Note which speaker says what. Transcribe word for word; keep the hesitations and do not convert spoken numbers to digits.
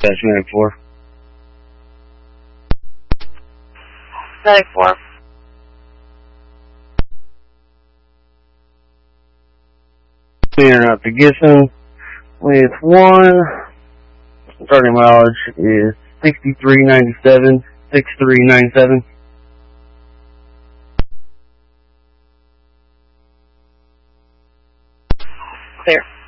Speaker 1: Dash ninety-four.
Speaker 2: ninety-four.
Speaker 1: Clearing out to Gibson with one. Starting mileage is sixty-three ninety-seven, sixty-three ninety-seven.
Speaker 2: Clear.